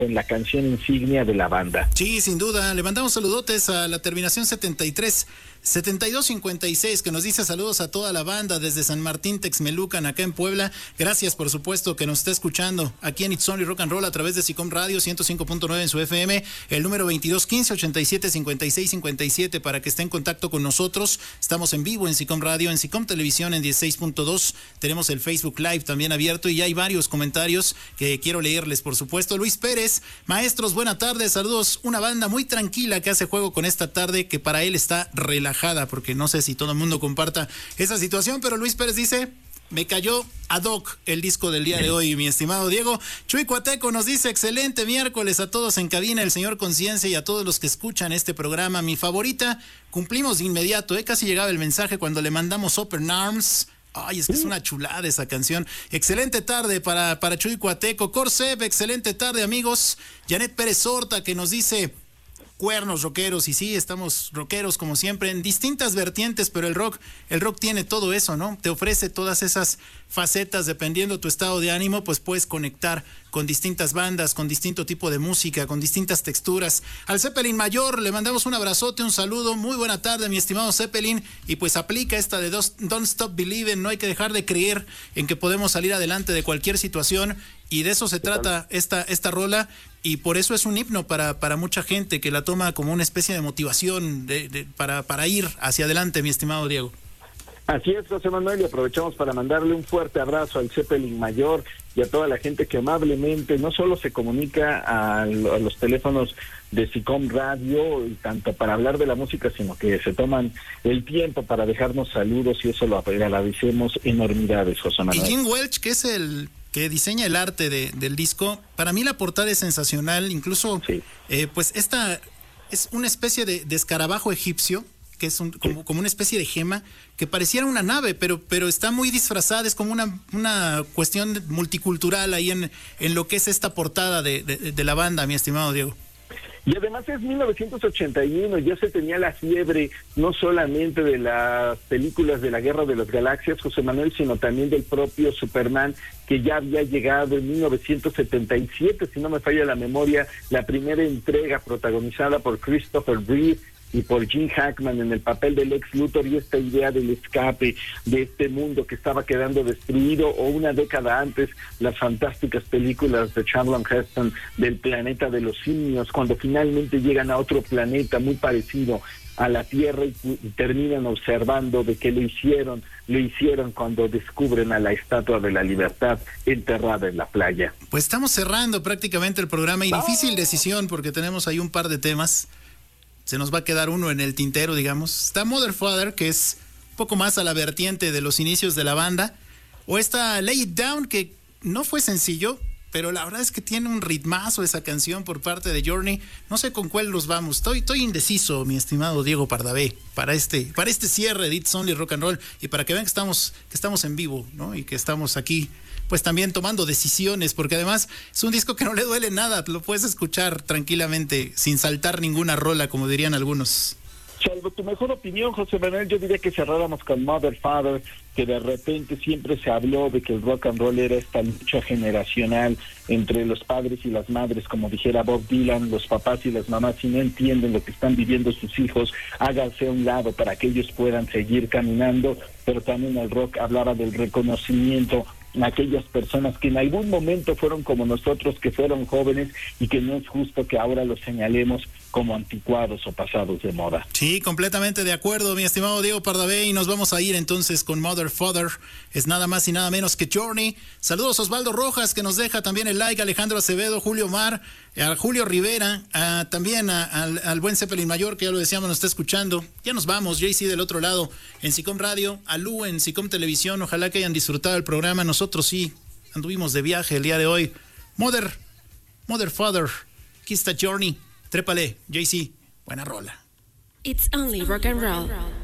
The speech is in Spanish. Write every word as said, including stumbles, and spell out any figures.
en la canción insignia de la banda. Sí, sin duda. Le mandamos saludotes a la terminación setenta y tres setenta y dos cincuenta y seis, que nos dice saludos a toda la banda desde San Martín Texmelucan, acá en Puebla. Gracias, por supuesto, que nos está escuchando aquí en It's Only Rock and Roll a través de SICOM Radio ciento cinco punto nueve en su F M, el número veintidós quince ochenta y siete cincuenta y seis cincuenta y siete, para que esté en contacto con nosotros. Estamos en vivo en SICOM Radio, en SICOM Televisión en dieciséis punto dos. Tenemos el Facebook Live también abierto y ya hay varios comentarios que quiero leerles, por supuesto. Luis Pérez: maestros, buena tarde, saludos. Una banda muy tranquila que hace juego con esta tarde, que para él está relajada, porque no sé si todo el mundo comparta esa situación, pero Luis Pérez dice: me cayó ad hoc el disco del día de hoy, mi estimado Diego. Chuy Cuateco nos dice: excelente miércoles a todos en cabina, el señor Conciencia, y a todos los que escuchan este programa. Mi favorita, cumplimos de inmediato, ¿eh? Casi llegaba el mensaje cuando le mandamos Open Arms. Ay, es que es una chulada esa canción. Excelente tarde para, para Chuy Cuateco. Corsev, excelente tarde, amigos. Janet Pérez Horta, que nos dice: cuernos rockeros. Y sí, estamos rockeros como siempre, en distintas vertientes, pero el rock, el rock tiene todo eso, ¿no? Te ofrece todas esas facetas, dependiendo tu estado de ánimo, pues puedes conectar con distintas bandas, con distinto tipo de música, con distintas texturas. Al Zeppelin Mayor le mandamos un abrazote, un saludo, muy buena tarde, mi estimado Zeppelin, y pues aplica esta de Don't Stop Believing, no hay que dejar de creer en que podemos salir adelante de cualquier situación, y de eso se trata esta, esta rola, y por eso es un himno para, para mucha gente que la toma como una especie de motivación de, de, para, para ir hacia adelante, mi estimado Diego. Así es, José Manuel, y aprovechamos para mandarle un fuerte abrazo al Zeppelin Mayor y a toda la gente que amablemente no solo se comunica a, a los teléfonos de SICOM Radio, y tanto para hablar de la música, sino que se toman el tiempo para dejarnos saludos, y eso lo agradecemos enormidades, José Manuel. Y Jim Welch, que es el que diseña el arte de, del disco, para mí la portada es sensacional, incluso sí. eh, pues esta es una especie de, de escarabajo egipcio, que es un, como, como una especie de gema, que pareciera una nave, pero, pero está muy disfrazada, es como una, una cuestión multicultural ahí en, en lo que es esta portada de, de, de la banda, mi estimado Diego. Y además es mil novecientos ochenta y uno, ya se tenía la fiebre no solamente de las películas de la Guerra de las Galaxias, José Manuel, sino también del propio Superman, que ya había llegado en mil novecientos setenta y siete, si no me falla la memoria, la primera entrega protagonizada por Christopher Reeve y por Gene Hackman en el papel del Lex Luthor, y esta idea del escape de este mundo que estaba quedando destruido, o una década antes las fantásticas películas de Charlton Heston del planeta de los simios, cuando finalmente llegan a otro planeta muy parecido a la Tierra y, y terminan observando de que lo hicieron, lo hicieron cuando descubren a la Estatua de la Libertad enterrada en la playa. Pues estamos cerrando prácticamente el programa, y difícil decisión porque tenemos ahí un par de temas. Se nos va a quedar uno en el tintero, digamos. Está Mother Father, que es un poco más a la vertiente de los inicios de la banda. O está Lay It Down, que no fue sencillo, pero la verdad es que tiene un ritmazo esa canción por parte de Journey. No sé con cuál nos vamos. Estoy, estoy indeciso, mi estimado Diego Pardavé, para este, para este cierre de It's Only Rock and Roll, y para que vean que estamos, que estamos en vivo, ¿no? Y que estamos aquí, pues también tomando decisiones, porque además es un disco que no le duele nada, lo puedes escuchar tranquilamente, sin saltar ninguna rola, como dirían algunos. Salvo tu mejor opinión, José Manuel, yo diría que cerráramos con Mother Father, que de repente siempre se habló de que el rock and roll era esta lucha generacional entre los padres y las madres, como dijera Bob Dylan, los papás y las mamás, si no entienden lo que están viviendo sus hijos, háganse a un lado para que ellos puedan seguir caminando. Pero también el rock hablaba del reconocimiento a aquellas personas que en algún momento fueron como nosotros, que fueron jóvenes, y que no es justo que ahora los señalemos como anticuados o pasados de moda. Sí, completamente de acuerdo, mi estimado Diego Pardavé, y nos vamos a ir entonces con Mother Father, es nada más y nada menos que Journey. Saludos a Osvaldo Rojas, que nos deja también el like, Alejandro Acevedo, Julio Mar, a Julio Rivera, a, también a, a, al buen Zeppelin Mayor, que ya lo decíamos, nos está escuchando. Ya nos vamos, J C del otro lado, en SICOM Radio, a Lu en SICOM Televisión, ojalá que hayan disfrutado el programa. Nosotros sí, anduvimos de viaje el día de hoy. Mother, Mother Father, aquí está Journey. Trépale, J C, buena rola. It's only rock and roll.